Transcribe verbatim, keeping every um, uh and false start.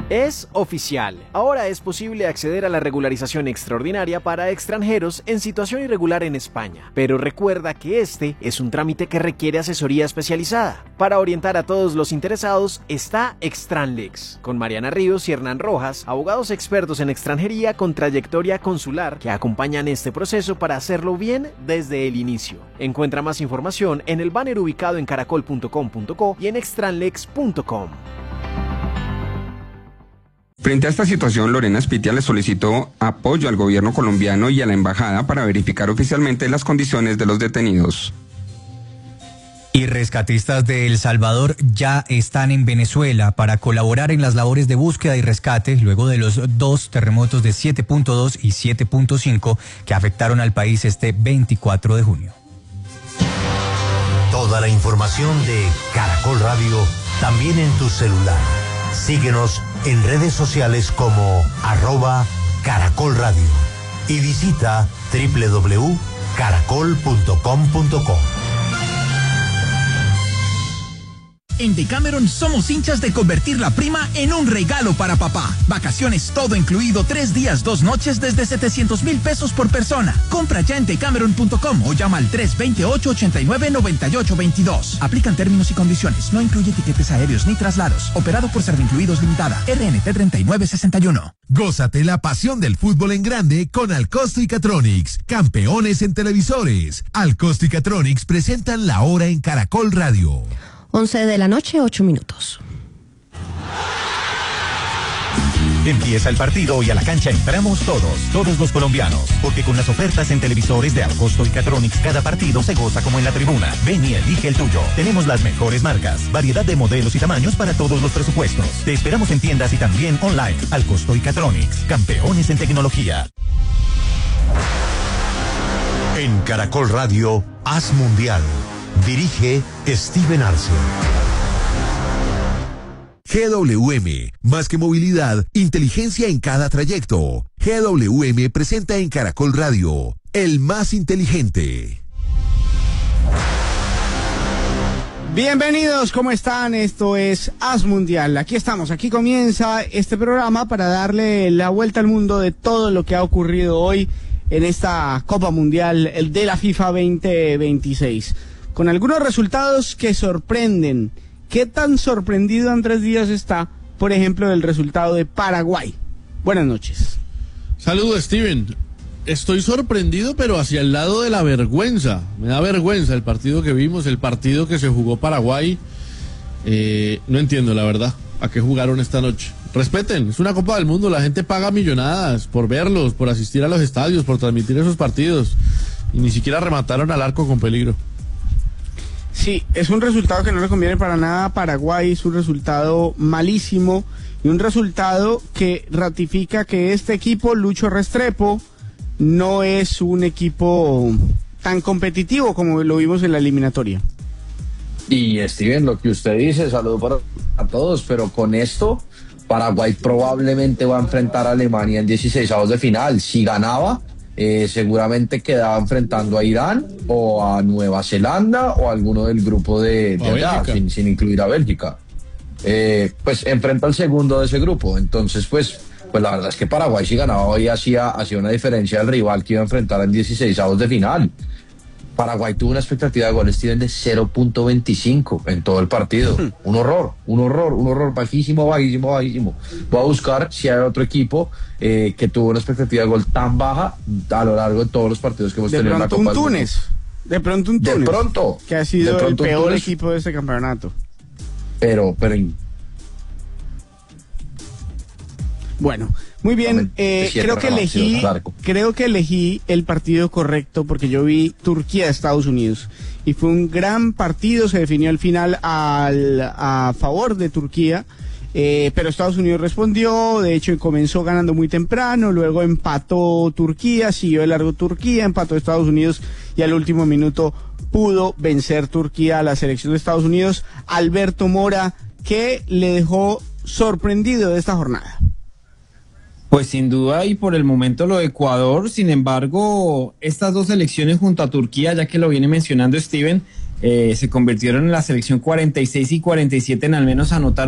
Es oficial. Ahora es posible acceder a la regularización extraordinaria para extranjeros en situación irregular en España. Pero recuerda que este es un trámite que requiere asesoría especializada. Para orientar a todos los interesados está Extranlex, con Mariana Ríos y Hernán Rojas, abogados expertos en extranjería con trayectoria consular que acompañan este proceso para hacerlo bien desde el inicio. Encuentra más información en el banner ubicado en caracol punto com punto co y en extranlex punto com. Frente a esta situación, Lorena Spitia le solicitó apoyo al gobierno colombiano y a la embajada para verificar oficialmente las condiciones de los detenidos. Y rescatistas de El Salvador ya están en Venezuela para colaborar en las labores de búsqueda y rescate luego de los dos terremotos de siete punto dos y siete punto cinco que afectaron al país este veinticuatro de junio. Toda la información de Caracol Radio también en tu celular. Síguenos en redes sociales como arroba Caracol Radio y visita doble u doble u doble u punto caracol punto com punto co. En Decameron somos hinchas de convertir la prima en un regalo para papá. Vacaciones todo incluido, tres días, dos noches desde setecientos mil pesos por persona. Compra ya en decameron punto com o llama al tres dos ocho, ocho nueve, nueve ocho dos dos. Aplican términos y condiciones. No incluye tiquetes aéreos ni traslados. Operado por Servincluidos Limitada. R N T treinta y nueve sesenta y uno. Gózate la pasión del fútbol en grande con Alcosto y Catronics. Campeones en televisores. Alcosto y Catronics presentan La Hora en Caracol Radio. once de la noche, ocho minutos. Empieza el partido y a la cancha entramos todos, todos los colombianos, porque con las ofertas en televisores de Alcosto y Catronics cada partido se goza como en la tribuna. Ven y elige el tuyo. Tenemos las mejores marcas, variedad de modelos y tamaños para todos los presupuestos. Te esperamos en tiendas y también online. Alcosto y Catronics, campeones en tecnología. En Caracol Radio, Haz Mundial. Dirige Steven Arce. G W M, más que movilidad, inteligencia en cada trayecto. G W M presenta en Caracol Radio, el más inteligente. Bienvenidos, ¿cómo están? Esto es Haz Mundial. Aquí estamos, aquí comienza este programa para darle la vuelta al mundo de todo lo que ha ocurrido hoy en esta Copa Mundial el de la FIFA veinte veintiséis. Con algunos resultados que sorprenden. ¿Qué tan sorprendido Andrés Díaz está, por ejemplo, del resultado de Paraguay? Buenas noches. Saludos, Steven. Estoy sorprendido, pero hacia el lado de la vergüenza. Me da vergüenza el partido que vimos, el partido que se jugó Paraguay. Eh, no entiendo, la verdad, a qué jugaron esta noche. Respeten, es una Copa del Mundo, la gente paga millonadas por verlos, por asistir a los estadios, por transmitir esos partidos. Y ni siquiera remataron al arco con peligro. Sí, es un resultado que no le conviene para nada a Paraguay, es un resultado malísimo y un resultado que ratifica que este equipo, Lucho Restrepo, no es un equipo tan competitivo como lo vimos en la eliminatoria. Y Steven, lo que usted dice, saludo para a todos, pero con esto Paraguay probablemente va a enfrentar a Alemania en dieciseisavos de final. Si ganaba, Eh, seguramente quedaba enfrentando a Irán o a Nueva Zelanda o a alguno del grupo de, de allá, sin, sin incluir a Bélgica. Eh, pues enfrenta al segundo de ese grupo. Entonces, pues, pues la verdad es que Paraguay, si ganaba hoy, hacía, hacía una diferencia al rival que iba a enfrentar en dieciseisavos de final. Paraguay tuvo una expectativa de goles, Steven, de cero punto veinticinco en todo el partido. Un horror, un horror, un horror, bajísimo, bajísimo, bajísimo. Voy a buscar si hay otro equipo eh, que tuvo una expectativa de gol tan baja a lo largo de todos los partidos que hemos tenido en la Copa del Mundo. Túnez. De pronto un Túnez. De pronto. Que ha sido el peor equipo de este campeonato. Pero, pero... Bueno, muy bien, eh, creo que elegí creo que elegí el partido correcto porque yo vi Turquía-Estados Unidos y fue un gran partido, se definió al final al, a favor de Turquía, eh, pero Estados Unidos respondió, de hecho comenzó ganando muy temprano, luego empató Turquía, siguió de largo Turquía, empató Estados Unidos y al último minuto pudo vencer Turquía a la selección de Estados Unidos. Alberto Mora, ¿qué le dejó sorprendido de esta jornada? Pues sin duda y por el momento lo de Ecuador, sin embargo, estas dos selecciones junto a Turquía, ya que lo viene mencionando Steven, eh, se convirtieron en la selección cuarenta y seis y cuarenta y siete en al menos anotar